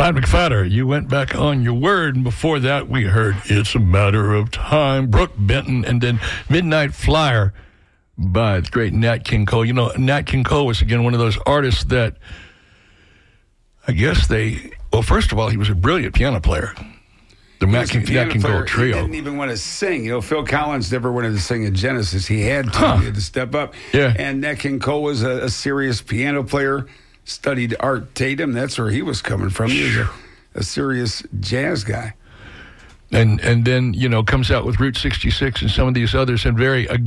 Clyde McPhatter, you went back on your word, and before that we heard It's a Matter of Time, Brooke Benton, and then Midnight Flyer by the great Nat King Cole. You know, Nat King Cole was, again, one of those artists that I guess well, first of all, he was a brilliant piano player. The Nat King Cole trio. He didn't even want to sing. You know, Phil Collins never wanted to sing in Genesis. He had to. He had to step up. Yeah. And Nat King Cole was a serious piano player, studied Art Tatum. That's where he was coming from. He was a serious jazz guy. And then, you know, comes out with Route 66 and some of these others, and very, I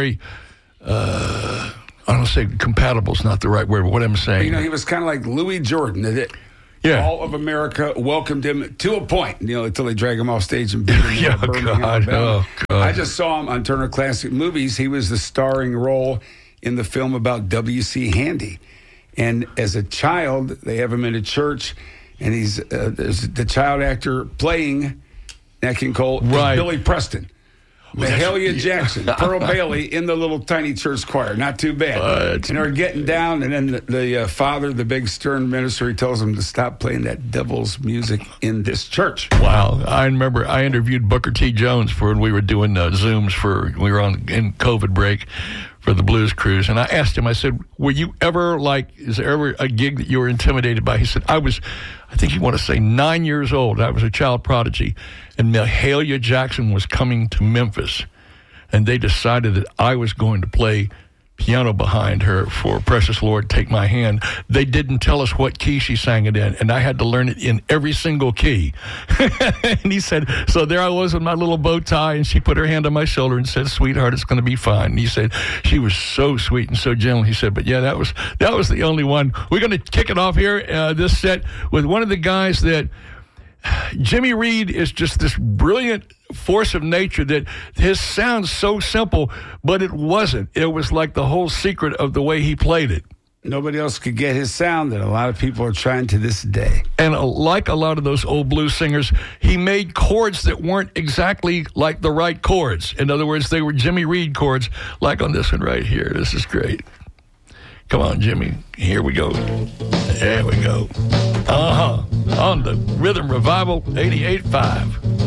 don't say compatible is not the right word, but what I'm saying. You know, he was kind of like Louis Jordan. Yeah. All of America welcomed him to a point, you know, until they drag him off stage and beat him in Birmingham, Alabama. I just saw him on Turner Classic Movies. He was the starring role in the film about W.C. Handy. And as a child, they have him in a church, and he's there's the child actor playing Nat King Cole, right. Billy Preston. Mahalia Jackson, Pearl Bailey in the little tiny church choir. Not too bad. And they're getting down, and then the father, the big stern minister, he tells them to stop playing that devil's music in this church. Wow. I remember I interviewed Booker T. Jones when we were doing Zooms we were in COVID break for the Blues Cruise. And I asked him, I said, were you ever is there ever a gig that you were intimidated by? He said, I think you want to say 9 years old. I was a child prodigy. And Mahalia Jackson was coming to Memphis. And they decided that I was going to play piano behind her for Precious Lord, Take My Hand. They didn't tell us what key she sang it in, and I had to learn it in every single key. And he said, so there I was with my little bow tie, and she put her hand on my shoulder and said, sweetheart, it's going to be fine. And he said, she was so sweet and so gentle. He said, but yeah, that was the only one. We're going to kick it off here, this set, with one of the guys that Jimmy Reed is just this brilliant force of nature that his sounds so simple, but it wasn't. It was like the whole secret of the way he played it. Nobody else could get his sound that a lot of people are trying to this day. And like a lot of those old blues singers, he made chords that weren't exactly like the right chords. In other words, they were Jimmy Reed chords, like on this one right here. This is great. Come on, Jimmy. Here we go. There we go. On the Rhythm Revival 88.5.